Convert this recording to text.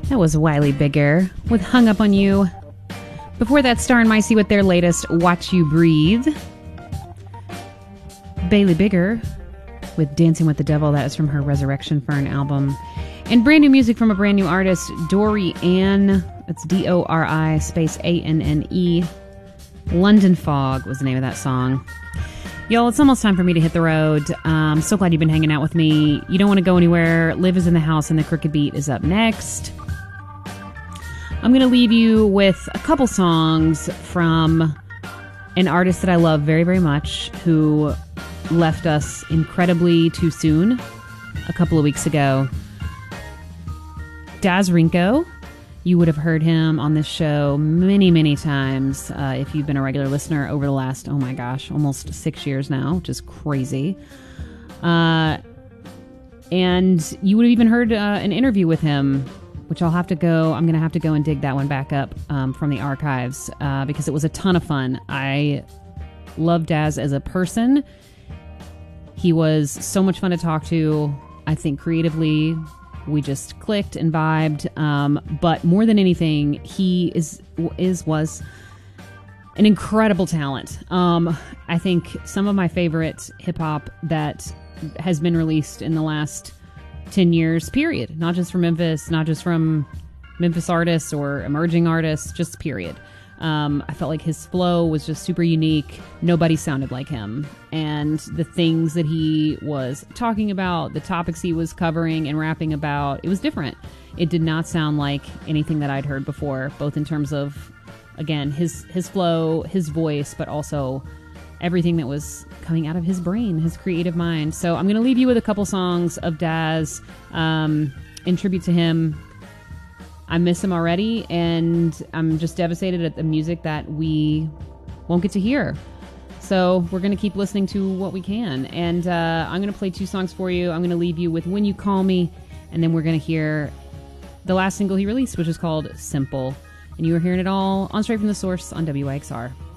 That was Wiley Bigger with Hung Up on You. Before that, Star and Micey with their latest Watch You Breathe. Bailey Bigger with Dancing with the Devil. That is from her Resurrection Fern album. And brand new music from a brand new artist, Dori Anne. That's Dori space Anne. London Fog was the name of that song. Y'all, it's almost time for me to hit the road. I'm so glad you've been hanging out with me. You don't want to go anywhere. Liv is in the house and the Crooked Beat is up next. I'm going to leave you with a couple songs from an artist that I love very, very much who left us incredibly too soon a couple of weeks ago. Daz Rinko. You would have heard him on this show many, many times if you've been a regular listener over the last, oh my gosh, almost 6 years now, which is crazy. And you would have even heard an interview with him, which I'm going to have to go and dig that one back up from the archives because it was a ton of fun. I love Daz as a person. He was so much fun to talk to. I think creatively, we just clicked and vibed. But more than anything, he was an incredible talent. I think some of my favorite hip hop that has been released in the last 10 years, period. Not just from Memphis, not just from Memphis artists or emerging artists, just period. I felt like his flow was just super unique. Nobody sounded like him. And the things that he was talking about, the topics he was covering and rapping about, it was different. It did not sound like anything that I'd heard before, both in terms of, again, his flow, his voice, but also everything that was coming out of his brain, his creative mind. So I'm going to leave you with a couple songs of Daz in tribute to him. I miss him already, and I'm just devastated at the music that we won't get to hear. So we're going to keep listening to what we can. And I'm going to play two songs for you. I'm going to leave you with When You Call Me, and then we're going to hear the last single he released, which is called Simple. And you are hearing it all on Straight from the Source on WYXR.